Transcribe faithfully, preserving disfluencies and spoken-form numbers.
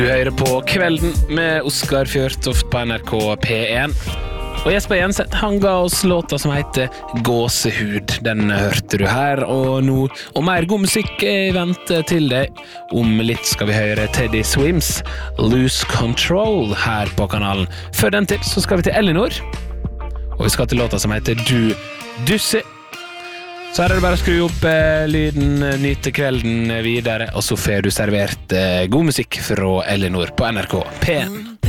Du hører på Kvelden med Oskar Fjørtoft på N R K P én. Og Jesper Jenseth, han ga oss låta som heter Gåsehud. Den hørte du her, og nå, og mer god musikk i vente til deg. Om litt skal vi høre Teddy Swims Lose Control her på kanalen. Før den tid så skal vi til Elinor, og vi skal til låta som heter Du Dussi. Så her er det bare å skru opp eh, lyden, nyte kvelden videre, og så får du servert eh, god musikk fra Elinor på N R K P én.